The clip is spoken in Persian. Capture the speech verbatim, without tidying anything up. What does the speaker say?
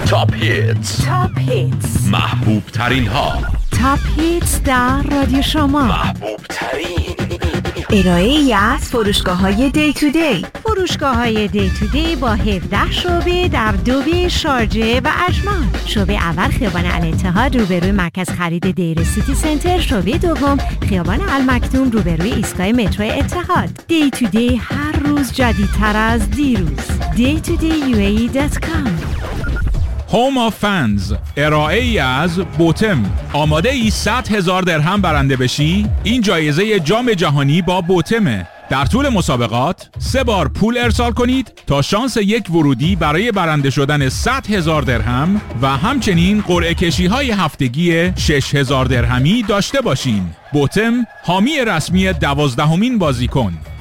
تاپ هیتز. تاپ هیتز. محبوب ترین ها. تاپ هیتز در رادیو شما. محبوب ترین. ارائه ای از فروشگاه های دی تو دی. فروشگاه های دی تو دی با هفده شعبه در دوبه، شارجه و اجمان. شعبه اول خیابان الاتحاد روبروی مرکز خرید دیر سیتی سنتر. شعبه دوم خیابان المکتوم روبروی ایستگاه مترو اتحاد. دی تو دی هر روز جدیدتر از دیروز. دی تو دی یو ای ای دات کام. هوم آف فنز، ارائه ای از بوتم. آماده ای صد هزار درهم برنده بشی؟ این جایزه جام جهانی با بوتمه. در طول مسابقات سه بار پول ارسال کنید تا شانس یک ورودی برای برنده شدن صد هزار درهم و همچنین قرعه کشی های هفتگی شش هزار درهمی داشته باشین. بوتم حامی رسمی دوازدهمین بازیکن.